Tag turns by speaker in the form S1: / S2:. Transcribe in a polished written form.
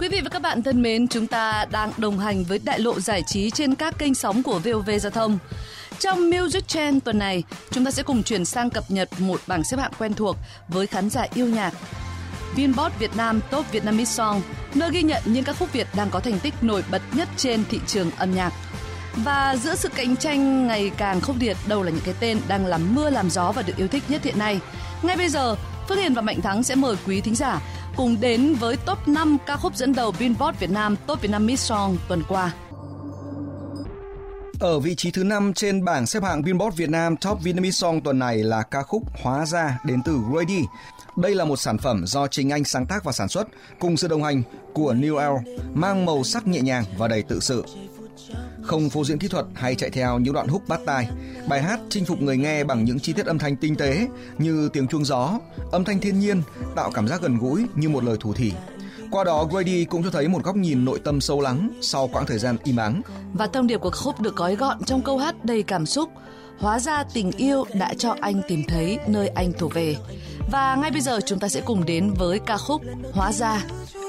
S1: Quý vị và các bạn thân mến, chúng ta đang đồng hành với đại lộ giải trí trên các kênh sóng của VOV Giao thông. Trong Music Trend tuần này, chúng ta sẽ cùng chuyển sang cập nhật một bảng xếp hạng quen thuộc với khán giả yêu nhạc. Billboard Việt Nam Top Vietnamese Song, nơi ghi nhận những ca khúc Việt đang có thành tích nổi bật nhất trên thị trường âm nhạc. Và giữa sự cạnh tranh ngày càng khốc liệt, đâu là những cái tên đang làm mưa làm gió và được yêu thích nhất hiện nay. Ngay bây giờ, Phước Hiền và Mạnh Thắng sẽ mời quý thính giả cùng đến với top 5 ca khúc dẫn đầu Billboard Việt Nam Top Vietnamese Song tuần qua.
S2: Ở vị trí thứ 5 trên bảng xếp hạng Billboard Việt Nam Top Vietnamese Song tuần này là ca khúc Hóa Ra đến từ Grady. Đây là một sản phẩm do chính anh sáng tác và sản xuất cùng sự đồng hành của New L, mang màu sắc nhẹ nhàng và đầy tự sự. Không phô diễn kỹ thuật hay chạy theo những đoạn hook bắt tai, bài hát chinh phục người nghe bằng những chi tiết âm thanh tinh tế như tiếng chuông gió, âm thanh thiên nhiên, tạo cảm giác gần gũi như một lời thủ thỉ. Qua đó, Grady cũng cho thấy một góc nhìn nội tâm sâu lắng sau quãng thời gian im ắng.
S1: Và thông điệp của khúc được gói gọn trong câu hát đầy cảm xúc: hóa ra tình yêu đã cho anh tìm thấy nơi anh thuộc về. Và ngay bây giờ chúng ta sẽ cùng đến với ca khúc Hóa Ra.